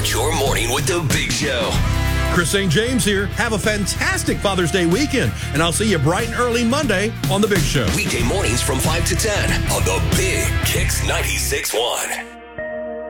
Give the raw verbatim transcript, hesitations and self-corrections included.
Start your morning with the Big Show. Chris Saint James here. Have a fantastic Father's Day weekend, and I'll see you bright and early Monday on The Big Show. Weekday mornings from five to ten on the Big Kicks ninety-six point one.